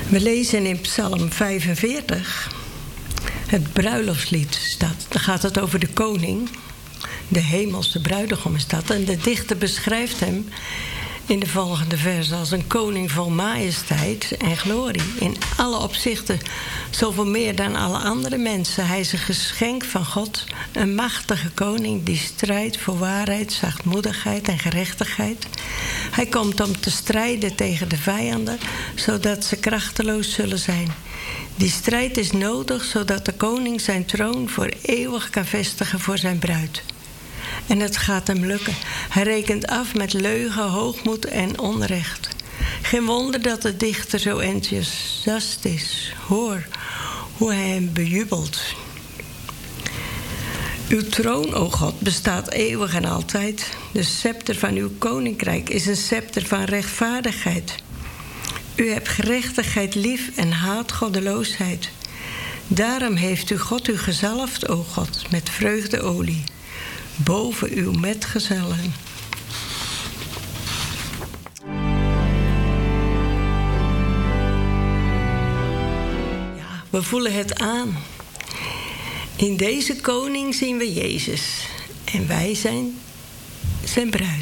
We lezen in Psalm 45, het bruiloftslied staat. Dan gaat het over de koning, de hemelse bruidegom is dat. En de dichter beschrijft hem in de volgende vers als een koning vol majesteit en glorie. In alle opzichten zoveel meer dan alle andere mensen. Hij is een geschenk van God, een machtige koning die strijdt voor waarheid, zachtmoedigheid en gerechtigheid. Hij komt om te strijden tegen de vijanden, zodat ze krachteloos zullen zijn. Die strijd is nodig, zodat de koning zijn troon voor eeuwig kan vestigen voor zijn bruid. En het gaat hem lukken. Hij rekent af met leugen, hoogmoed en onrecht. Geen wonder dat de dichter zo enthousiast is. Hoor hoe hij hem bejubelt. Uw troon, o God, bestaat eeuwig en altijd. De scepter van uw koninkrijk is een scepter van rechtvaardigheid. U hebt gerechtigheid lief en haat goddeloosheid. Daarom heeft u God u gezalfd, o God, met vreugdeolie, boven uw metgezellen. Ja, we voelen het aan. In deze koning zien we Jezus. En wij zijn zijn bruid.